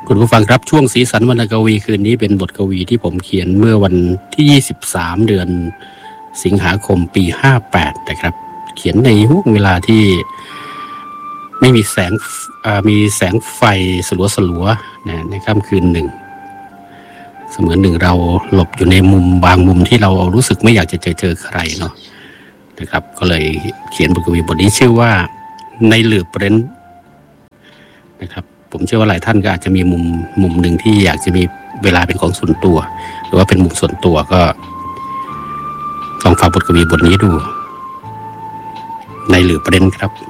คุณผู้ฟังครับช่วงสีสันวรรณกวีคืนนี้เป็นบทกวีที่ผมเขียนเมื่อวันที่23เดือนสิงหาคมปี58นะครับเขียนในห่วงเวลาที่ไม่มีมีแสงไฟสลัวๆนะในค่ำคืนหนึ่งเสมือนหนึ่งเราหลบอยู่ในมุมบางมุมที่เรารู้สึกไม่อยากจะเจอใครเนาะนะครับก็เลยเขียนบทกวีบทนี้ชื่อว่าในหลืบเร้นนะครับผมเชื่อว่าหลายท่านก็อาจจะมีมุมหนึ่งที่อยากจะมีเวลาเป็นของส่วนตัวหรือว่าเป็นมุมส่วนตัวก็ลองฟังบทกวีบทนี้ดูในหลืบเร้นครับ